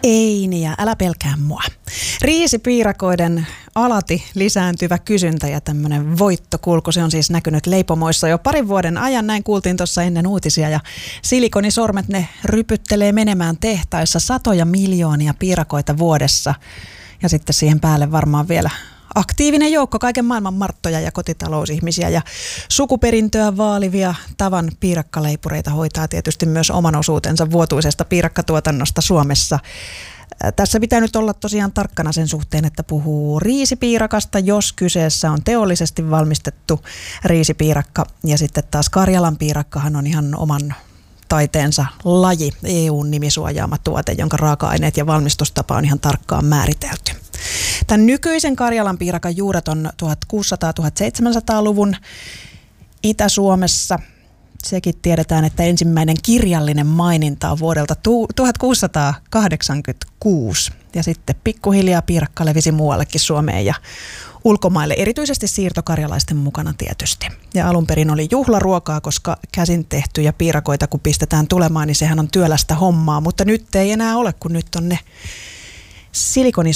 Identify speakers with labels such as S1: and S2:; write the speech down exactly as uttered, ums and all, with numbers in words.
S1: Ei niin, ja älä pelkää mua. Riisipiirakoiden alati lisääntyvä kysyntä ja tämmöinen voittokulku, se on siis näkynyt leipomoissa jo parin vuoden ajan. Näin kuultiin tuossa ennen uutisia, ja silikonisormet ne rypyttelee menemään tehtaissa satoja miljoonia piirakoita vuodessa. Ja sitten siihen päälle varmaan vielä aktiivinen joukko kaiken maailman marttoja ja kotitalousihmisiä ja sukuperintöä vaalivia tavan piirakkaleipureita hoitaa tietysti myös oman osuutensa vuotuisesta piirakkatuotannosta Suomessa. Tässä pitää nyt olla tosiaan tarkkana sen suhteen, että puhuu riisipiirakasta, jos kyseessä on teollisesti valmistettu riisipiirakka. Ja sitten taas Karjalan piirakkahan on ihan oman taiteensa laji, E U:n nimisuojaama tuote, jonka raaka-aineet ja valmistustapa on ihan tarkkaan määritelty. Tämän nykyisen Karjalan piirakan juuret on tuhatkuusisataa-tuhatseitsemänsataaluvun Itä-Suomessa. Sekin tiedetään, että ensimmäinen kirjallinen maininta on vuodelta tuhatkuusisataakahdeksankymmentäkuusi. Ja sitten pikkuhiljaa piirakka levisi muuallekin Suomeen ja ulkomaille, erityisesti siirtokarjalaisten mukana tietysti. Ja alun perin oli juhlaruokaa, koska käsin tehtyjä piirakoita kun pistetään tulemaan, niin sehän on työlästä hommaa. Mutta nyt ei enää ole, kun nyt on ne silikonis